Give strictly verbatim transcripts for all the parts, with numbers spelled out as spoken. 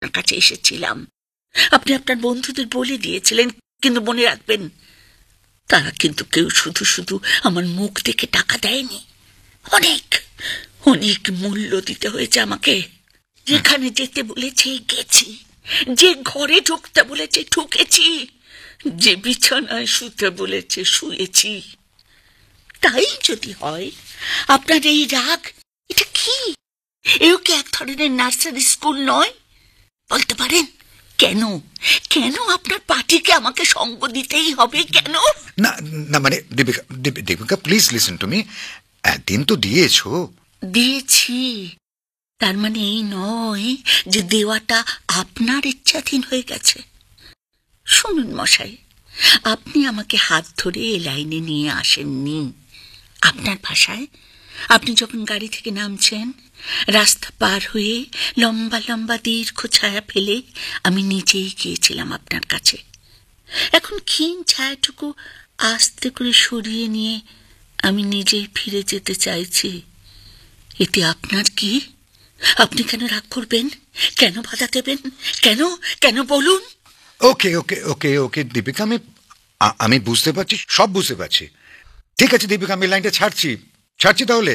আপনার কাছে এসেছিলাম। আপনি আপনার বন্ধুদের বলে দিয়েছিলেন, কিন্তু মনে রাখবেন, তারা কিন্তু কেউ শুধু শুধু আমার মুখ দেখে টাকা দেয়নি। অনেক অনেক মূল্য দিতে হয়েছে আমাকে। যেখানে যেতে বলেছে গেছি, যে ঘরে ঢুকতে বলেছে ঢুকেছি, যে বিছানায় শুতে বলেছে শুয়েছি। তাই যদি হয় আপনার এই রাগ, এটা কি? এও কি এক ধরনের নার্সারি স্কুল নয়? বলতে পারেন কেন? কেন আপনার পার্টিকে আমাকে সঙ্গ দিতেই হবে? কেন? না না মানে Deepika, Deepika please listen to me. একদিন তো দিয়েছো। দিয়েছি, তার মানে এই নয় যে দেওয়াটা আপনার ইচ্ছাধীন হয়ে গেছে। শুনুন মশাই, আপনি আমাকে হাত ধরে এ লাইনে নিয়ে আসেননি। আপনার ভাষায় আপনি যখন গাড়ি থেকে নামছেন, রাস্তা পার হয়ে লম্বা লম্বা দীর্ঘ ছায়া ফেলে আমি নিজেই গিয়েছিলাম আপনার কাছে। এখন ক্ষীণ ছায়াটুকু আস্তে করে সরিয়ে নিয়ে আমি নিজেই ফিরে যেতে চাইছি। এতে আপনার কি? আপনি কেন রাগ করবেন? কেন বাধা দেবেন? কেন কেন বলুন। ওকে ওকে ওকে ওকে দীপিকা, আমি আমি বুঝতে পারছি, সব বুঝতে পারছি। ঠিক আছে দীপিকা, আমি লাইনটা ছাড়ছি ছাড়ছি তাহলে।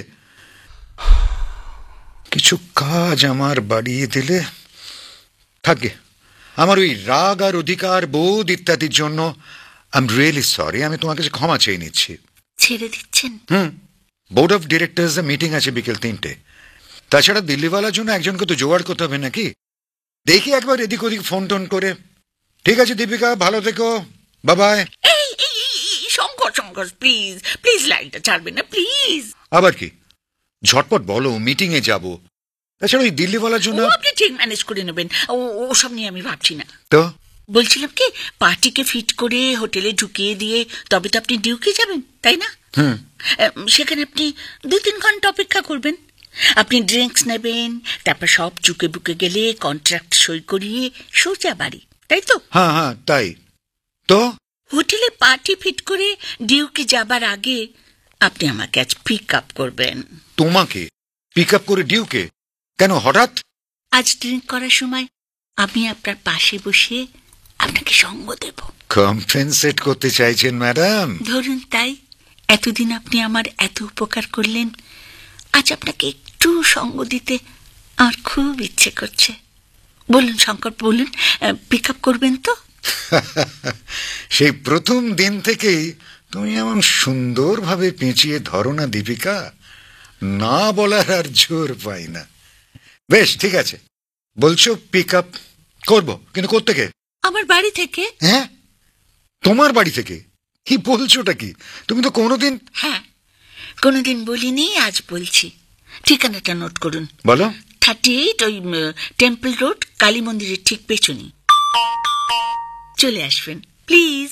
কিছু কাজ আমার বাড়িয়ে দিলে থাকে। আমার ওই রাগ আর অধিকার বোধ ইত্যাদির জন্য আই এম রিয়েলি সরি। আমি তোমার কাছে ক্ষমা চেয়ে নিচ্ছি। ছেড়ে দিচ্ছেন? হুম, বোর্ড অফ ডিরেক্টরস এর মিটিং আছে বিকেল তিনটে। তাছাড়া দিল্লিওয়ালার জন্য একজনকে তো জোগাড় করতে হবে নাকি। দেখি একবার এদিক ওদিক ফোন টোন করে। ঠিক আছে দীপিকা, ভালো থেকো, bye bye. Shankar Shankar please please লাইনটা ছাড়বেন না প্লিজ। আবার কি? ঝটপট বলো, মিটিং এ যাবো। তাছাড়া ওই দিল্লিওয়ালার জন্য আপনি ঠিক ম্যানেজ করে নেবেন, ওসব নিয়ে আমি ভাবছি না। তো বলছিলাম কি, পার্টিকে ফিট করে হোটেলে ঢুকিয়ে দিয়ে তবে তো আপনি ডিউকে যাবেন, তাই না? হুম, সেখানে আপনি দু তিন ঘন্টা অপেক্ষা করবেন। আপনি ড্রিঙ্কস নেবেন, তারপর সব চুকে বুকে গেলে কন্ট্রাক্ট সই করিয়ে সোজা বাড়ি, তাই তো? হ্যাঁ হ্যাঁ তাই তো। হোটেলে পার্টি ফিট করে ডিউকে যাবার আগে আপনি আমাকে আজ পিক আপ করবেন। তোমাকে পিক আপ করে ডিউকে? কেন হঠাৎ? আজ ড্রিঙ্ক করার সময় আমি আপনার পাশে বসে আপনাকে সঙ্গ দেব। কম্পেনসেট করতে চাইছেন ম্যাডাম? ধরুন তাই। এতদিন আপনি আমার এত উপকার করলেন, আজ আপনাকে একটু সঙ্গ দিতে আমার খুব ইচ্ছে করছে। বলুন শঙ্কর, বলুন, পিক আপ করবেন তো? সেই প্রথম দিন থেকেই তুমি এমন সুন্দরভাবে পেঁচিয়ে ধরো না দীপিকা, না বলার আর জোর পাই না। বেশ ঠিক আছে, বলছো পিক আপ করবো, কিন্তু কোত্থেকে? আমার বাড়ি থেকে। হ্যাঁ, তোমার বাড়ি থেকে? কি বলছোটা কি? তুমি তো কোনোদিন। হ্যাঁ, কোনোদিন বলিনি, আজ বলছি। ঠিকানাটা নোট করুন। বলো। থার্টি এইট, ওই টেম্পল রোড, কালী মন্দিরের ঠিক পেছনে। চলে আসবেন প্লিজ।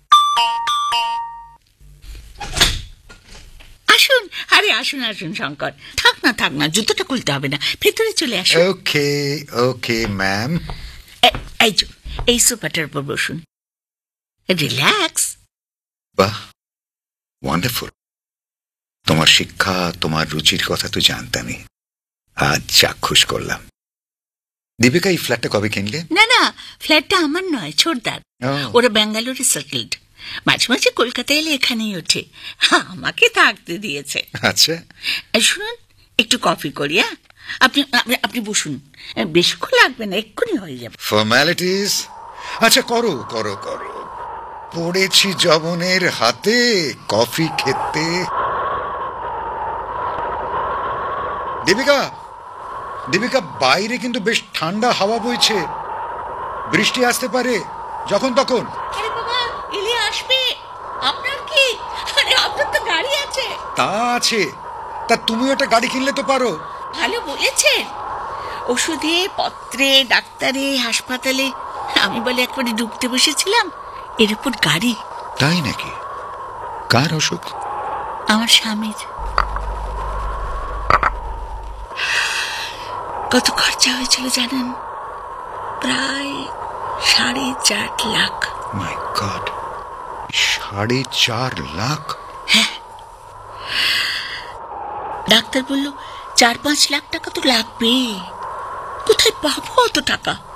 আসুন, আরে আসুন আসুন শঙ্কর। থাক না থাক না, জুতোটা খুলতে হবে না, ভেতরে চলে আসুন। ওকে ওকে ম্যাম। এই যে এই সোফাটার উপর বসুন, রিল্যাক্স। বাহ, ওয়ান্ডারফুল। তোমার শিক্ষা, তোমার রুচির কথা তো জানতামই, আজ চাক্ষুষ করলাম। দীপিকা, এই ফ্ল্যাটটা কবে কিনলে? না না, ফ্ল্যাটটা আমার নয়, ছোটদার। ওরা ব্যাঙ্গালোরে সেটেলড, মাঝে মাঝে কলকাতায় এলে এখানেই ওঠে, আমাকে থাকতে দিয়েছে। আচ্ছা শুনুন, একটু কফি করি। হ্যাঁ, আপনি আপনি বসুন, বেশিক্ষণ লাগবে না, এক্ষুনি হয়ে যাবে। ফর্মালিটিস? আচ্ছা করো করো করো। পড়েছি যবনের হাতে কফি খেতে। দীপিকা, দীপিকা, বাইরে কিন্তু বেশ ঠান্ডা হাওয়া বইছে, বৃষ্টি আসতে পারে যখন তখন। আরে বাবা, এলে আসবে। আপনার কি? আরে আপনার তো গাড়ি আছে। তা আছে, তা তুমিও একটা গাড়ি কিনলে তো পারো। ভালো বলেছেন, ওষুধে পত্রে ডাক্তারে হাসপাতালে আমি বলে একবারে ডুবতে বসেছিলাম, এর উপর গাড়ি। তাই নাকি? কার অসুখ? আমার স্বামীর। কত খরচা হয়েছিল জানেন? প্রায় সাড়ে চার লাখ। মাই গড, সাড়ে চার লাখ? হ্যাঁ, ডাক্তার বলল চার পাঁচ লাখ টাকা তো লাগবে। কোথায় পাবো অত টাকা?